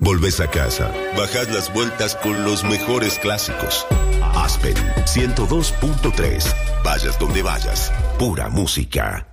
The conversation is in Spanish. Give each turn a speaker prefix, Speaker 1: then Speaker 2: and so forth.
Speaker 1: Volvés a casa, bajás las vueltas con los mejores clásicos. Aspen 102.3. Vayas donde vayas, pura música.